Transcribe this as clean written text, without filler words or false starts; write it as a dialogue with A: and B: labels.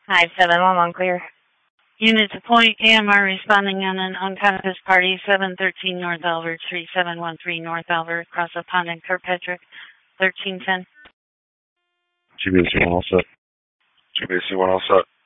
A: 571 clear.
B: Unit to point, AMR responding on an unconscious party, 713 North Albert, 3713 North Albert, across the pond in Kirkpatrick, 1310.
C: GBC 1 all set.
D: GBC 1 all set.